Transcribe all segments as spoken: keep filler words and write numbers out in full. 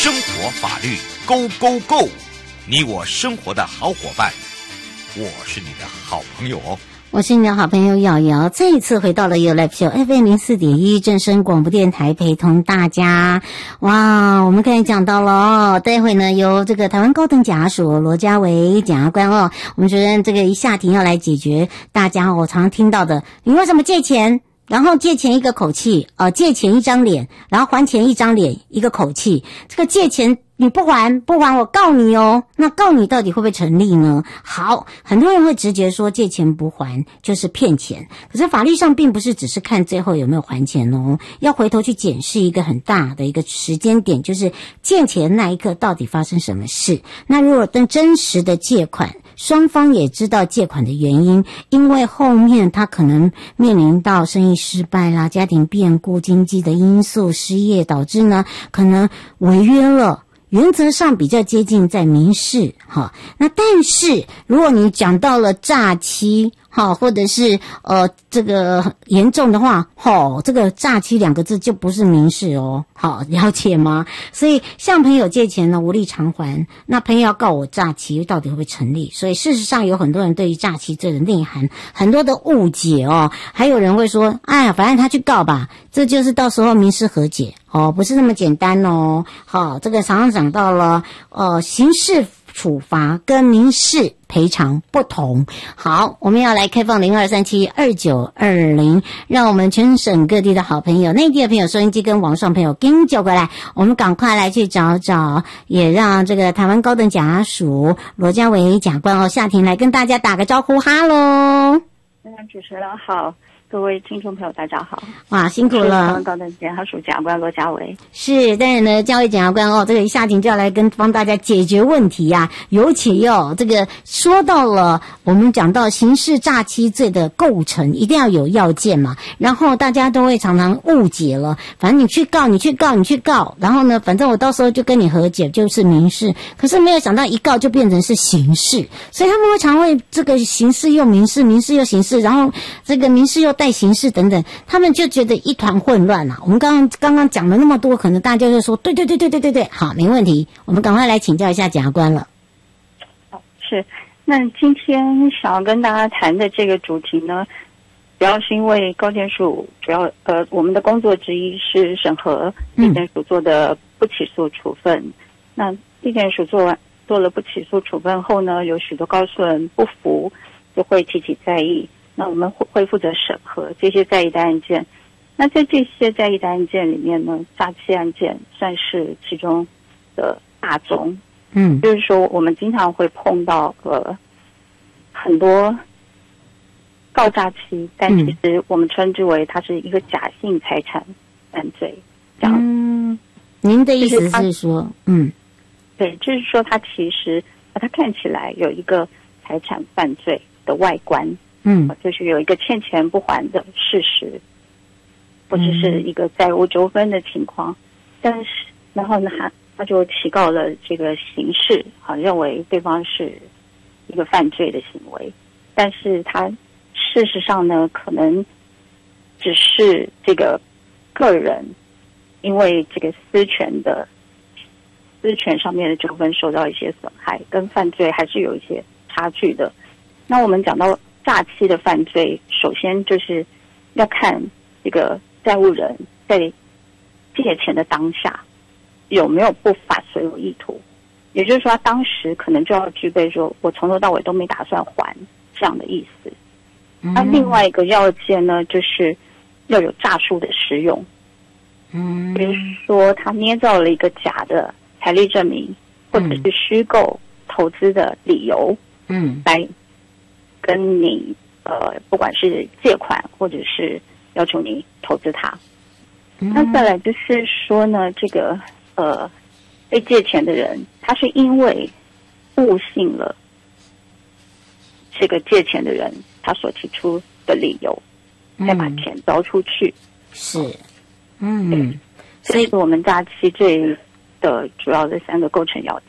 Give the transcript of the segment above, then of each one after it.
生活法律 Go Go Go， 你我生活的好伙伴，我是你的好朋友哦。 我是你的好朋友瑶瑶，这一次回到了 YouLife Show F M 零四点一正声广播电台，陪同大家。哇，我们刚才讲到了哦，待会呢由这个台湾高等检察署罗家维检察官哦，我们觉得这个一下庭要来解决大家我常听到的，你为什么借钱？然后借钱一个口气，呃，借钱一张脸，然后还钱一张脸，一个口气。这个借钱你不还，不还我告你哦。那告你到底会不会成立呢？好，很多人会直觉说借钱不还就是骗钱，可是法律上并不是只是看最后有没有还钱哦，要回头去检视一个很大的一个时间点，就是借钱那一刻到底发生什么事。那如果等真实的借款，双方也知道借款的原因，因为后面他可能面临到生意失败啦、家庭变故、经济的因素、失业，导致呢可能违约了。原则上比较接近在民事哈，那但是如果你讲到了诈欺哈，或者是呃这个严重的话，吼，这个诈欺两个字就不是民事哦，好，了解吗？所以向朋友借钱呢无力偿还，那朋友要告我诈欺，到底会不会成立？所以事实上有很多人对于诈欺这个内涵很多的误解哦，还有人会说，哎呀，反正他去告吧，这就是到时候民事和解哦，不是那么简单哦。好，这个常常讲到了呃刑事处罚跟民事赔偿不同。好，我们要来开放零二三七二九二零，让我们全省各地的好朋友、内地的朋友、收音机跟网上朋友跟叫过来，我们赶快来去找找，也让这个台湾高等检察署罗家维检察官哦下庭来跟大家打个招呼，哈喽。 主持人好，各位听众朋友大家好。 哇，辛苦了。 台湾高等检察署检察官罗家维。 是，但是呢，家维检察官哦，这个一下庭就要来跟帮大家解决问题呀、啊。尤其哦，这个说到了我们讲到刑事诈欺罪的构成，一定要有要件嘛。然后大家都会常常误解了，反正你去告，你去告，你去告，然后呢，反正我到时候就跟你和解，就是民事。可是没有想到一告就变成是刑事，所以他们会常会这个刑事又民事，民事又刑事，然后这个民事又带刑事等等，他们就觉得一团混乱啊。我们刚刚刚刚讲了那么多，可能大家就说对对对对对对对，好，没问题，我们赶快来请教一下检察官了。 是，那今天想要跟大家谈的这个主题呢，主要是因为高检署主要呃我们的工作之一是审核地检署做的不起诉处分。嗯、那地检署做完做了不起诉处分后呢，有许多告诉人不服，就会提起再议。那我们会负责审核这些在议的案件。那在这些在议的案件里面呢，诈欺案件算是其中的大宗。嗯，就是说我们经常会碰到呃很多告诈欺，但其实我们称之为它是一个假性财产犯罪。这样，嗯， 您的意思是说，嗯， 对，就是说它其实它看起来有一个财产犯罪的外观。嗯，就是有一个欠钱不还的事实，或者是一个债务纠纷的情况，嗯、但是然后呢，他他就提告了这个刑事，啊，认为对方是一个犯罪的行为，但是他事实上呢，可能只是这个个人因为这个私权的私权上面的纠纷受到一些损害，跟犯罪还是有一些差距的。那我们讲到诈欺的犯罪，首先就是要看这个债务人在借钱的当下有没有不法所有意图，也就是说他当时可能就要具备说我从头到尾都没打算还这样的意思。那、嗯、另外一个要件呢，就是要有诈术的使用，嗯，比如说他捏造了一个假的财力证明，或者是虚构投资的理由，嗯，来跟你呃，不管是借款或者是要求你投资它。嗯、那再来就是说呢，这个呃被借钱的人，他是因为误信了这个借钱的人他所提出的理由，再把钱交出去。 是，嗯， 所以我们诈欺罪的主要的三个构成要件。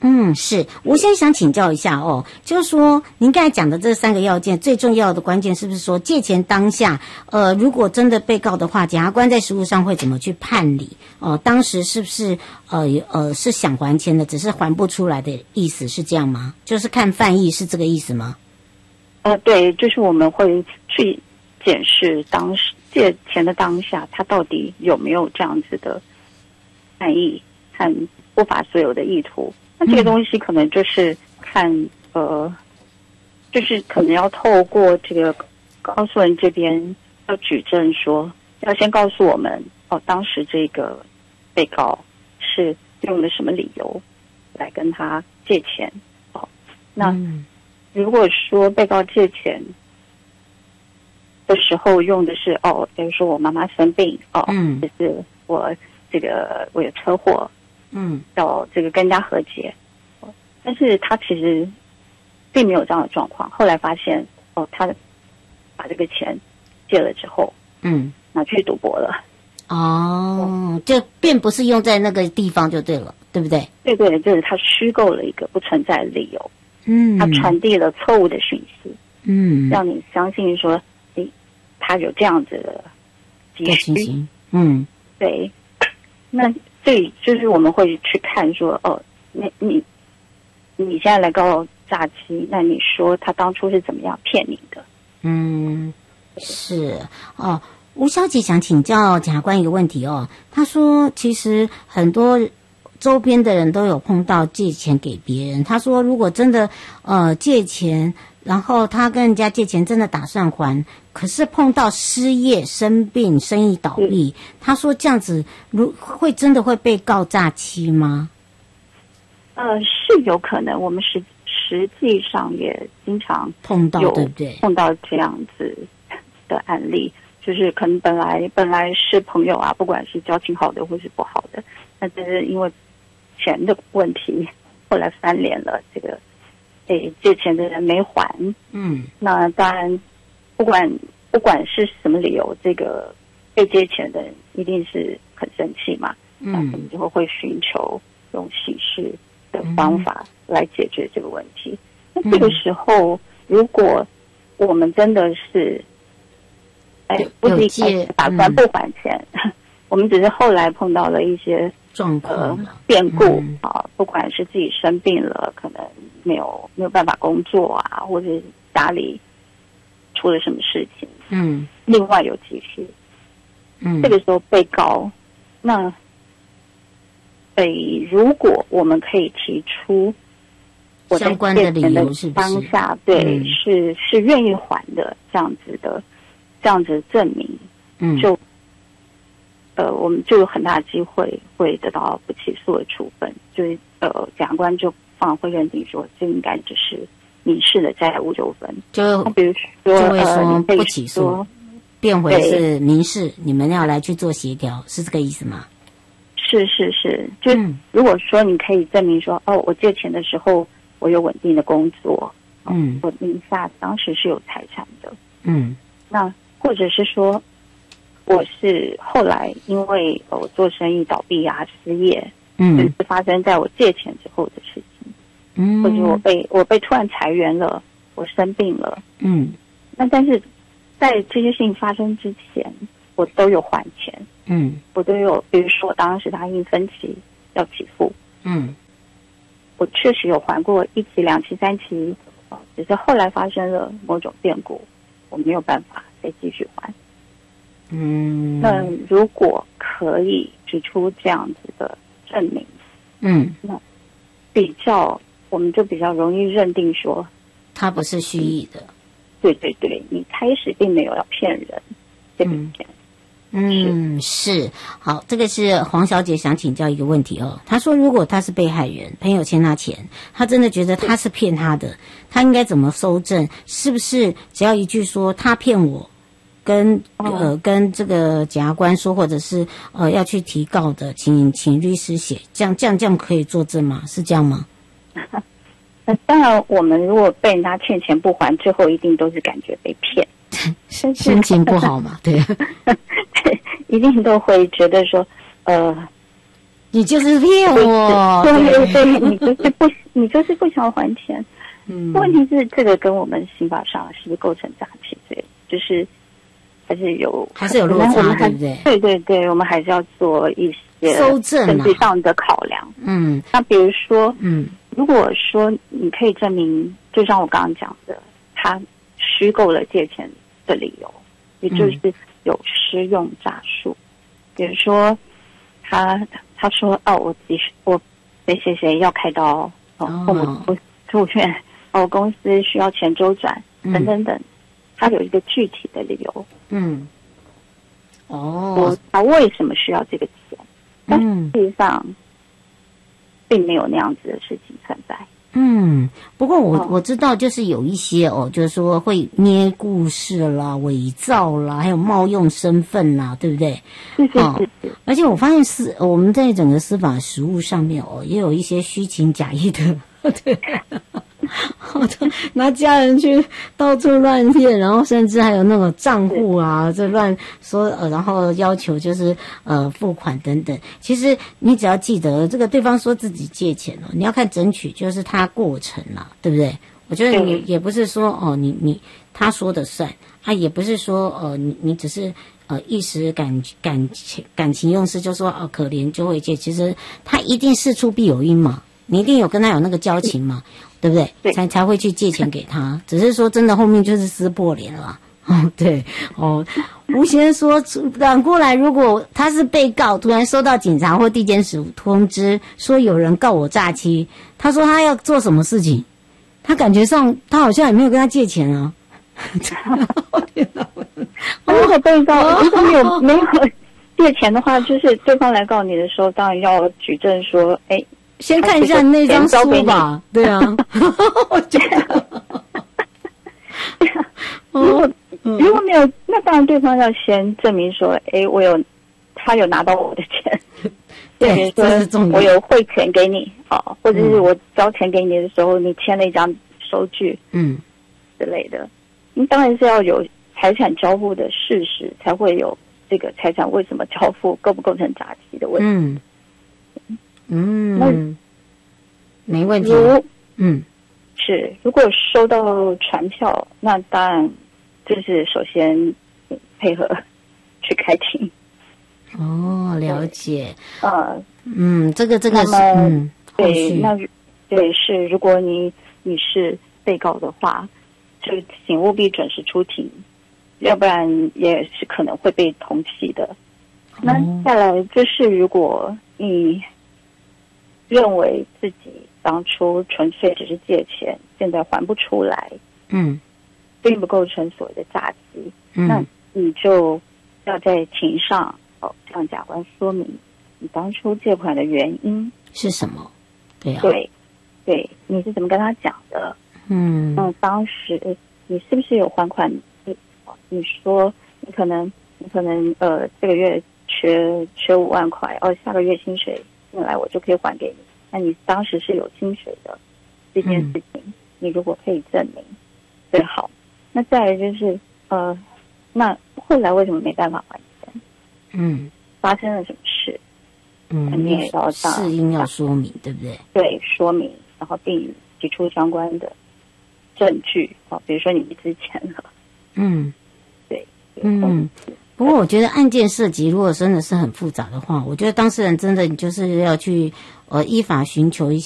嗯，是。我先想请教一下哦，就是说您刚才讲的这三个要件，最重要的关键是不是说借钱当下，呃，如果真的被告的话，检察官在实务上会怎么去判理？哦、呃，当时是不是呃呃是想还钱的，只是还不出来的意思是这样吗？就是看犯意是这个意思吗？ 呃，对，就是我们会去检视当时借钱的当下，他到底有没有这样子的犯意和不法所有的意图。那这个东西可能就是看、嗯、呃，就是可能要透过这个告诉人这边要举证说，要先告诉我们哦，当时这个被告是用了什么理由来跟他借钱哦。那、嗯、如果说被告借钱的时候用的是哦，比如说我妈妈生病哦，嗯，就是我这个我有车祸。嗯，要这个跟人家和解，但是他其实并没有这样的状况。后来发现，哦，他把这个钱借了之后，嗯，拿去赌博了。 哦，就并不是用在那个地方就对了，对不对？ 对对，就是他虚构了一个不存在的理由，嗯，他传递了错误的讯息，嗯，让你相信说，诶，他有这样子的急需，嗯，对，那。所以就是我们会去看说，哦，那你你现在来告诈欺，那你说他当初是怎么样骗你的？ 嗯，是哦。吴小姐想请教检察官一个问题哦，她说其实很多周边的人都有碰到借钱给别人，她说如果真的呃借钱，然后他跟人家借钱真的打算还，可是碰到失业、生病、生意倒闭，他说这样子如会真的会被告诈欺吗？ 呃，是有可能，我们实实际上也经常碰到，对不对？ 碰到这样子的案例，就是可能本来本来是朋友啊，不管是交情好的或是不好的，那只是因为钱的问题，后来翻脸了，这个。诶，借钱的人没还，嗯，那当然，不管不管是什么理由，这个被借钱的人一定是很生气嘛，嗯，那可能就会寻求用刑事的方法来解决这个问题。嗯、那这个时候，如果我们真的是，哎，不是一开始打算不还钱，嗯、我们只是后来碰到了一些。 状况、 呃、变故、嗯、啊，不管是自己生病了，可能没有没有办法工作啊，或者家里出了什么事情，嗯，另外有急需，嗯，这个时候被告，那，诶，如果我们可以提出我在借钱的当下，对，嗯、是是愿意还的这样子的这样子的证明，嗯，就。呃，我们就有很大的机会会得到不起诉的处分，就是呃，检察官就放会认定说，这应该只是民事的债务纠纷， 就比如说就会说不起诉，变回是民事，你们要来去做协调，是这个意思吗？ 是是是，就、嗯、如果说你可以证明说，哦，我借钱的时候我有稳定的工作，嗯，我名下当时是有财产的，嗯，那或者是说。我是后来因为我做生意倒闭啊失业，嗯，是发生在我借钱之后的事情，嗯，或者我被我被突然裁员了，我生病了，嗯，那但是在这些事情发生之前，我都有还钱，嗯，我都有，比如说我当时答应分期要起付，嗯，我确实有还过一期、两期、三期，只是后来发生了某种变故，我没有办法再继续还。嗯，那如果可以指出这样子的证明，嗯，那比较我们就比较容易认定说他不是蓄意的。 对对对，你开始并没有要骗人这笔钱。 嗯，是好，这个是黄小姐想请教一个问题哦。她说，如果他是被害人，朋友欠他钱，他真的觉得他是骗他的，他应该怎么搜证？是不是只要一句说他骗我？跟呃跟这个检察官说，或者是呃要去提告的，请请律师写，这样这样这样可以作证吗？是这样吗？ 那当然，我们如果被人家欠钱不还，最后一定都是感觉被骗， 心情不好嘛，对， 对，一定都会觉得说，呃， 你就是骗我， 对对，你就是不，你就是不想还钱。嗯，问题是这个跟我们刑法上是不是构成诈欺罪，就是还是有还是有落差，对不对？ 对对对，我们还是要做一些搜证证据上的考量。 嗯， 那比如说， 嗯， 如果说你可以证明，就像我刚刚讲的，他虚构了借钱的理由，也就是有施用诈术。比如说，他他说哦，我急我谁谁谁要开刀，哦，父母住院，哦，公司需要钱周转，等等等，他有一个具体的理由。 嗯，哦， 说他为什么需要这个钱？但实际上，并没有那样子的事情存在。 嗯，不过我我知道，就是有一些哦，就是说会捏故事啦、伪造啦，还有冒用身份啦，对不对？ 是是是是。 而且我发现司我们在整个司法实务上面哦，也有一些虚情假意的，对。拿家人去到处乱骗，然后甚至还有那种账户啊，这乱说呃，然后要求就是呃付款等等。其实你只要记得，这个对方说自己借钱哦，你要看整曲就是他过程啦，对不对？我觉得你也不是说哦，你你他说的算啊，也不是说呃你你只是呃一时感感情感情用事就说哦可怜就会借，其实他一定事出必有因嘛。你一定有跟他有那个交情嘛，对不对？ 对， 才才会去借钱给他。只是说真的，后面就是撕破脸了。哦，对，哦，吴先生说，反过来，如果他是被告，突然收到警察或地检署通知说有人告我诈欺，他说他要做什么事情？他感觉上他好像也没有跟他借钱啊。 如果被告如果没有没有借钱的话，就是对方来告你的时候，当然要举证说，哎。 先看一下你那张书吧，对啊，我觉得， 如果如果没有，那当然对方要先证明说，哎，我有他有拿到我的钱， 对，这是重点。 我有汇钱给你，哦，或者是我交钱给你的时候，你签了一张收据，嗯，之类的。你当然是要有财产交付的事实，才会有这个财产为什么交付构不构成诈欺的问题。 嗯。嗯， 那没问题。嗯， 是。如果收到传票，那当然就是首先配合去开庭。 哦，了解。 呃， 嗯，这个这个是嗯， 对，那对是，如果你你是被告的话，就请务必准时出庭，要不然也是可能会被通缉的。哦、那再来就是，如果你认为自己当初纯粹只是借钱，现在还不出来，嗯，并不构成所谓的诈欺，嗯，那你就要在庭上哦向法官说明你当初借款的原因是什么，对啊， 对，对，你是怎么跟他讲的，嗯，那当时你是不是有还款？你说你可能你可能呃这个月缺缺五万块，哦，下个月薪水进来我就可以还给你。那你当时是有薪水的这件事情，嗯、你如果可以证明最好。那再来就是呃，那后来为什么没办法还钱？嗯，发生了什么事？嗯，你也要事因要说明，对不对？ 对，说明，然后并提出相关的证据啊、哦，比如说你之前了。嗯，对， 嗯。不过我觉得案件涉及如果真的是很复杂的话，我觉得当事人真的你就是要去呃依法寻求一些